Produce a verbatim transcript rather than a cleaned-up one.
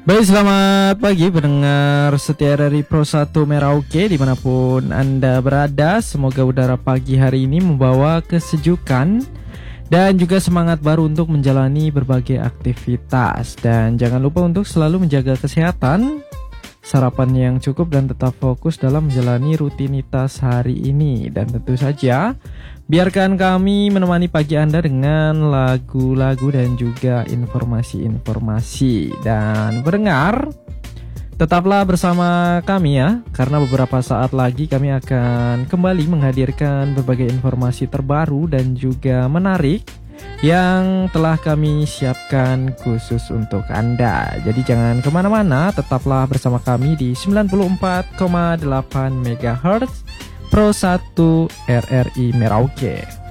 Baik, selamat pagi pendengar setia dari Pro satu Merauke dimanapun Anda berada. Semoga udara pagi hari ini membawa kesejukan dan juga semangat baru untuk menjalani berbagai aktivitas. Dan jangan lupa untuk selalu menjaga kesehatan, sarapan yang cukup dan tetap fokus dalam menjalani rutinitas hari ini. Dan tentu saja biarkan kami menemani pagi Anda dengan lagu-lagu dan juga informasi-informasi. Dan pendengar, tetaplah bersama kami ya, karena beberapa saat lagi kami akan kembali menghadirkan berbagai informasi terbaru dan juga menarik yang telah kami siapkan khusus untuk Anda. Jadi jangan kemana-mana, tetaplah bersama kami di sembilan puluh empat koma delapan megahertz Pro satu R R I Merauke.